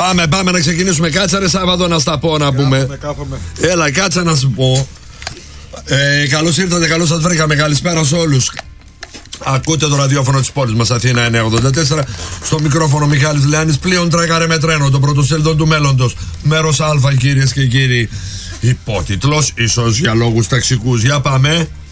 Πάμε να ξεκινήσουμε. Κάτσα ρε Σάββατο να στα πω να πούμε. Έλα, κάτσα να σου πω. Καλώς ήρθατε, καλώς σας βρήκαμε. Καλησπέρα σε όλους. Ακούτε το ραδιόφωνο της πόλης μας, Αθήνα 984. Στο μικρόφωνο Μιχάλης Λεάνης. Πλοίον τρέκαρε με τρένο, το πρωτοσέλιδο του μέλλοντος. Μέρος Α, κυρίες και κύριοι. Υπότιτλος, ίσως για λόγους ταξικούς. Για πάμε.